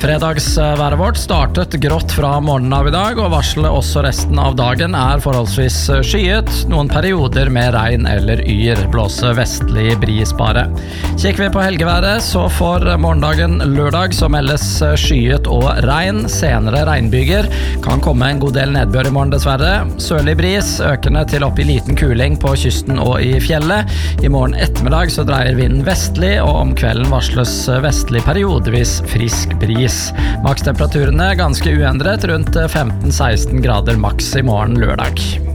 Fredagsværet vårt startet grått fra morgenen av I dag, og varselet også resten av dagen forholdsvis skyet, noen perioder med regn eller yr, blåse vestlig bris bare. Kikker vi på helgeværet, så for morgendagen lørdag så meldes skyet og regn, senere regnbyger, kan komme en god del nedbør I morgen dessverre. Sørlig bris, økende til opp I liten kuling på kysten og I fjellet. I morgen ettermiddag så dreier vinden vestlig, og om kvelden varsles vestlig periodevis frisk bris. Makstemperaturene ganske uendret, rundt 15-16 grader maks I morgen lørdag.